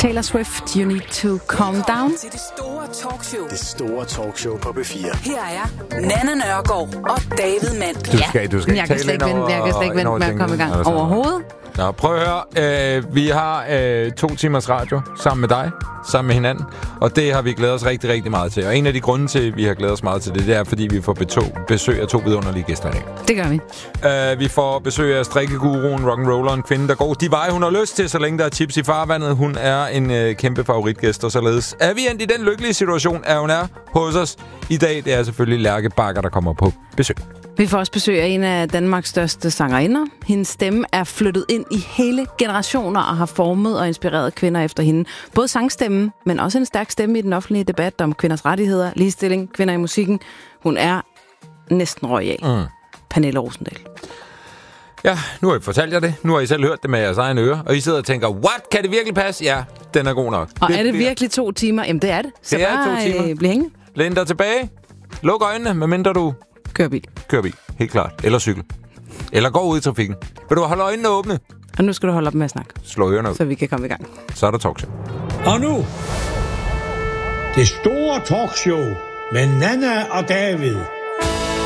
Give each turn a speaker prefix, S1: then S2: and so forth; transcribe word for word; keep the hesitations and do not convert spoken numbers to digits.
S1: Taylor Swift, You Need to Calm Down.
S2: Til det store talkshow.
S3: Det store talkshow på B fire.
S2: Her er Nanna Nørgaard og David Mandel.
S4: Du skal, du skal
S1: jeg kan slet ikke vente, jeg kan slet ikke vente med at komme i gang overhovedet.
S4: Nå, prøv at høre. Øh, vi har øh, to timers radio sammen med dig, sammen med hinanden. Og det har vi glædet os rigtig, rigtig meget til. Og en af de grunde til, at vi har glædet os meget til det, det er, fordi vi får betog, besøg af to vidunderlige gæster i dag.
S1: Det gør vi.
S4: Øh, vi får besøg af strikkeguruen, rock'n'roller, en kvinde, der går de veje, hun har lyst til, så længe der er chips i farvandet. Hun er en øh, kæmpe favoritgæst, og således er vi endt i den lykkelige situation, at hun er hos os i dag. Det er selvfølgelig Lærke Bagger, der kommer på besøg.
S1: Vi får også besøg af en af Danmarks største sangerinder. Hendes stemme er flyttet ind i hele generationer og har formet og inspireret kvinder efter hende. Både sangstemmen, men også en stærk stemme i den offentlige debat om kvinders rettigheder, ligestilling, kvinder i musikken. Hun er næsten royal. Mm. Pernille Rosendahl.
S4: Ja, nu har I fortalt jer det. Nu har I selv hørt det med jeres egen øre. Og I sidder og tænker, what? Kan det virkelig passe? Ja, den er god nok.
S1: Og
S4: det
S1: er det
S4: bliver...
S1: virkelig to timer? Jamen, det er det. Så
S4: det er
S1: bare
S4: to timer.
S1: Øh, bliv hængende.
S4: Læn dig tilbage. Luk øjnene, medmindre du...
S1: Kør bil.
S4: Kør bil, helt klart. Eller cykel. Eller gå ud i trafikken. Vil du holde øjnene åbne?
S1: Og nu skal du holde op med at snakke.
S4: Slå ørerne ud.
S1: Så vi kan komme i gang.
S4: Så er der talkshow.
S5: Og nu, det store talkshow med Nanna og David.